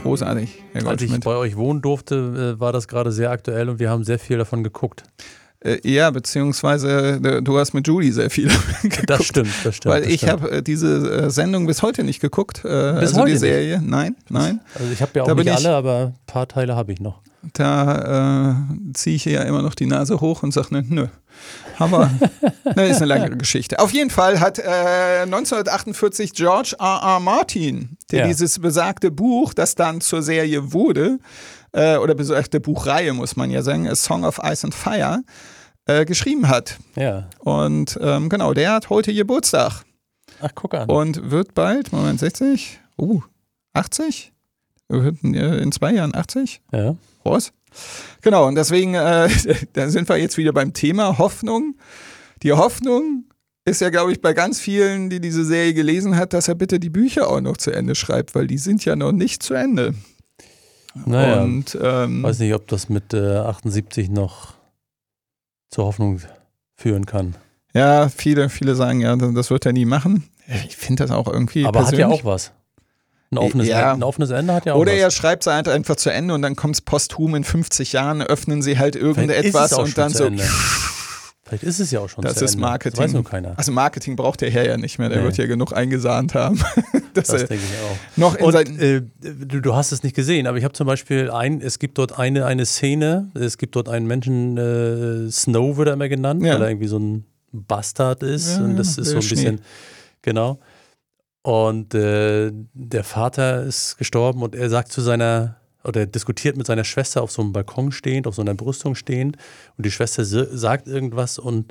großartig, Herr Als ich Goldschmidt. bei euch wohnen durfte, war das gerade sehr aktuell und wir haben sehr viel davon geguckt. Ja, beziehungsweise du hast mit Julie sehr viel geguckt. Das stimmt. Weil ich habe diese Sendung bis heute nicht geguckt. Also heute die Serie. Nein. Also ich habe ja auch Da nicht bin alle, aber ein paar Teile habe ich noch. Da ziehe ich ja immer noch die Nase hoch und sage, nö. Aber ist eine langere Geschichte. Auf jeden Fall hat 1948 George R.R. Martin, der dieses besagte Buch, das dann zur Serie wurde, oder besagte Buchreihe, muss man ja sagen, A Song of Ice and Fire, geschrieben hat. Ja. Und genau, der hat heute Geburtstag. Ach, guck an. Und wird bald, 60? 80? Wird in 2 Jahren 80? Ja. Was? Genau, und deswegen da sind wir jetzt wieder beim Thema Hoffnung. Die Hoffnung ist ja, glaube ich, bei ganz vielen, die diese Serie gelesen hat, dass er bitte die Bücher auch noch zu Ende schreibt, weil die sind ja noch nicht zu Ende. Naja, und weiß nicht, ob das mit 78 noch zur Hoffnung führen kann. Ja, viele sagen ja, das wird er nie machen. Ich finde das auch irgendwie aber persönlich. Hat ja auch was. Ein offenes Ende hat ja auch Oder was. er schreibt es halt einfach zu Ende und dann kommt es posthum in 50 Jahren, öffnen sie halt irgendetwas und dann so. Vielleicht ist es ja auch schon das zu ist Ende. Marketing. Das weiß nur keiner. Also Marketing braucht der Herr ja nicht mehr, der wird ja genug eingesahnt haben. Das denke ich auch. Noch du hast es nicht gesehen, aber ich habe zum Beispiel es gibt dort eine Szene, es gibt dort einen Menschen, Snow wird er immer genannt, weil er irgendwie so ein Bastard ist und das ist so ein bisschen, genau. Und der Vater ist gestorben und er sagt oder diskutiert mit seiner Schwester auf so einem Balkon stehend, auf so einer Brüstung stehend und die Schwester sagt irgendwas und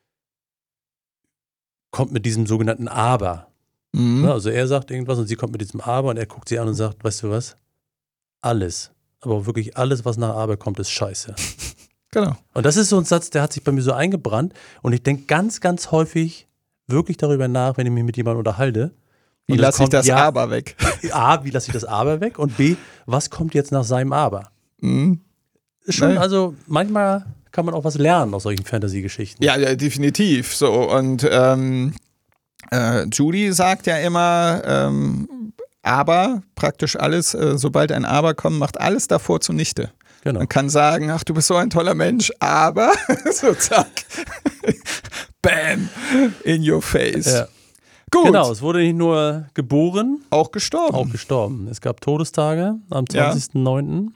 kommt mit diesem sogenannten Aber. Mhm. Also er sagt irgendwas und sie kommt mit diesem Aber und er guckt sie an und sagt, weißt du was? Alles, aber wirklich alles, was nach Aber kommt, ist scheiße. Genau. Und das ist so ein Satz, der hat sich bei mir so eingebrannt und ich denke ganz, ganz häufig wirklich darüber nach, wenn ich mich mit jemandem unterhalte. Wie lasse ich das Aber weg? A, wie lasse ich das Aber weg? Und B, was kommt jetzt nach seinem Aber? Mhm. Schon, also manchmal kann man auch was lernen aus solchen Fantasy-Geschichten. Ja, definitiv. So, und Judy sagt ja immer, aber praktisch alles, sobald ein Aber kommt, macht alles davor zunichte. Genau. Man kann sagen, ach, du bist so ein toller Mensch, aber so zack, bam, in your face. Ja. Gut. Genau, es wurde nicht nur geboren, auch gestorben. Auch gestorben. Es gab Todestage am 20.09.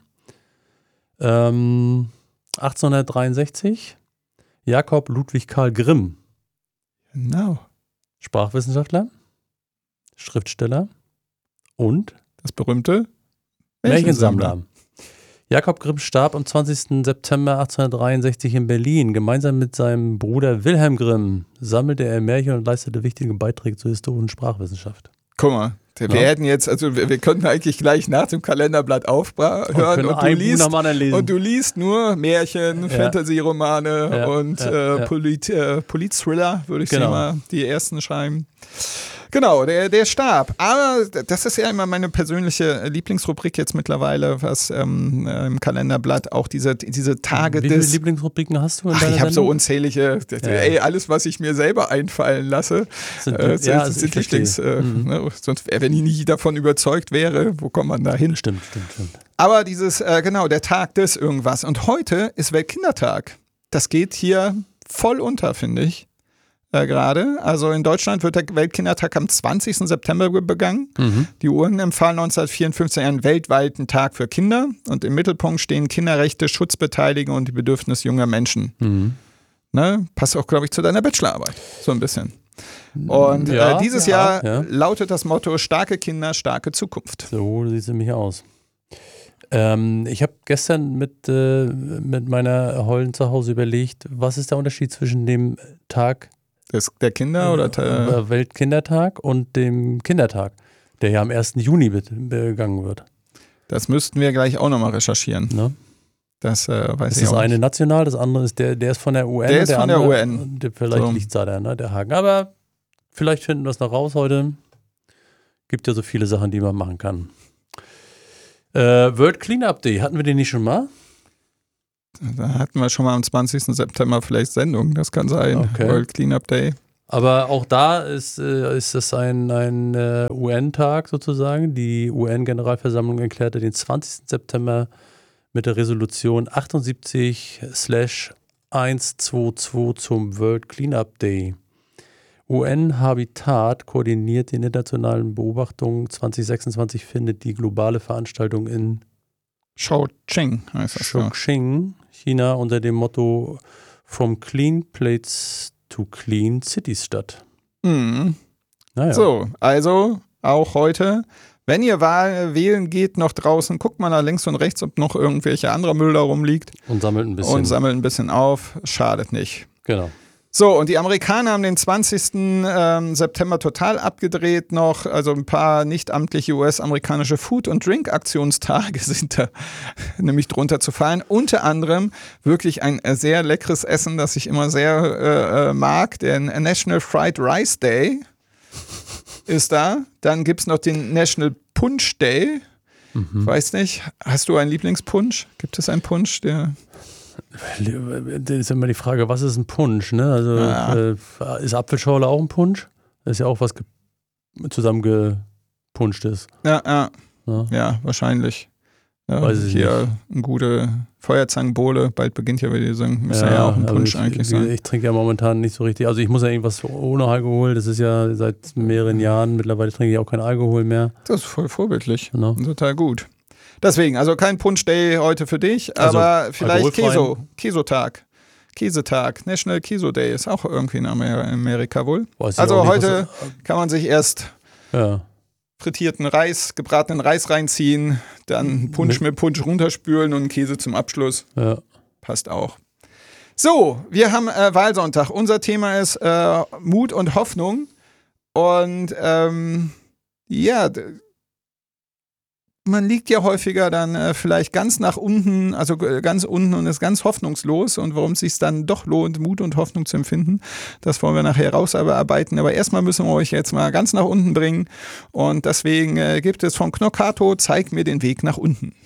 1863. Jakob Ludwig Karl Grimm. Genau. Sprachwissenschaftler, Schriftsteller und das berühmte Märchensammler. Jakob Grimm starb am 20. September 1863 in Berlin. Gemeinsam mit seinem Bruder Wilhelm Grimm sammelte er Märchen und leistete wichtige Beiträge zur historischen Sprachwissenschaft. Guck mal, wir hätten jetzt, also wir könnten eigentlich gleich nach dem Kalenderblatt aufhören und du liest nur Märchen, Fantasy-Romane und Polit-Thriller, würde ich sagen mal, die ersten schreiben. Genau, der starb. Aber das ist ja immer meine persönliche Lieblingsrubrik jetzt mittlerweile, was im Kalenderblatt auch diese Tage Wie viele Lieblingsrubriken hast du in deiner ich habe so Sendung? unzählige, alles, was ich mir selber einfallen lasse, sind Lieblings. Sonst, wenn ich nie davon überzeugt wäre, wo kommt man da hin? Stimmt. Aber der Tag des irgendwas. Und heute ist Weltkindertag. Das geht hier voll unter, finde ich. Gerade. Also in Deutschland wird der Weltkindertag am 20. September begangen. Mhm. Die UN empfahlen 1954 einen weltweiten Tag für Kinder und im Mittelpunkt stehen Kinderrechte, Schutzbeteiligung und die Bedürfnisse junger Menschen. Mhm. Ne? Passt auch, glaube ich, zu deiner Bachelorarbeit. So ein bisschen. Und dieses Jahr lautet das Motto: starke Kinder, starke Zukunft. So sieht es nämlich aus. Ich habe gestern mit meiner Holden zu Hause überlegt, was ist der Unterschied zwischen dem Tag der Kinder oder Weltkindertag und dem Kindertag, der ja am 1. Juni begangen wird. Das müssten wir gleich auch nochmal recherchieren. Ne? Das weiß ich auch. Das eine national, das andere ist der ist von der UN. Der ist von der UN. Vielleicht liegt da der Haken. Aber vielleicht finden wir es noch raus heute. Gibt ja so viele Sachen, die man machen kann. World Cleanup Day, hatten wir den nicht schon mal? Da hatten wir schon mal am 20. September vielleicht Sendung, das kann sein. Okay. World Cleanup Day. Aber auch da ist es ein UN-Tag sozusagen. Die UN-Generalversammlung erklärte den 20. September mit der Resolution 78/122 zum World Cleanup Day. UN-Habitat koordiniert die internationalen Beobachtungen. 2026 findet die globale Veranstaltung in Chongqing heißt das. Chongqing, China, unter dem Motto From Clean Plates to Clean Cities statt. Mhm. Naja. So, also auch heute, wenn ihr wählen geht noch draußen, guckt mal nach links und rechts, ob noch irgendwelche anderer Müll da rumliegt. Und sammelt ein bisschen. Und sammelt ein bisschen auf, schadet nicht. Genau. So, und die Amerikaner haben den 20. September total abgedreht noch. Also ein paar nicht-amtliche US-amerikanische Food- und Drink-Aktionstage sind da nämlich drunter zu fallen. Unter anderem wirklich ein sehr leckeres Essen, das ich immer sehr mag. Der National Fried Rice Day ist da. Dann gibt es noch den National Punch Day. Weiß nicht, hast du einen Lieblingspunsch? Gibt es einen Punsch, der... Das ist immer die Frage, was ist ein Punsch? Ne? Also ist Apfelschorle auch ein Punsch? Das ist ja auch was zusammengepunschtes. Ja, wahrscheinlich. Ja, weiß ich hier nicht. eine gute Feuerzangenbowle, bald beginnt ja wieder die Saison. Müsste ja auch ein Punsch eigentlich sein. Ich trinke ja momentan nicht so richtig. Also ich muss ja irgendwas ohne Alkohol. Das ist ja seit mehreren Jahren. Mittlerweile trinke ich auch keinen Alkohol mehr. Das ist voll vorbildlich. Genau. Total gut. Deswegen, also kein Punsch-Day heute für dich, aber vielleicht Käsetag. National Keso Day ist auch irgendwie in Amerika wohl. Also heute kann man sich erst frittierten Reis, gebratenen Reis reinziehen, dann Punsch mit Punsch runterspülen und Käse zum Abschluss. Ja. Passt auch. So, wir haben Wahlsonntag. Unser Thema ist Mut und Hoffnung. Und man liegt ja häufiger dann vielleicht ganz nach unten, also ganz unten und ist ganz hoffnungslos. Und warum es sich dann doch lohnt, Mut und Hoffnung zu empfinden, das wollen wir nachher rausarbeiten. Aber erstmal müssen wir euch jetzt mal ganz nach unten bringen. Und deswegen gibt es von Knockato, zeig mir den Weg nach unten.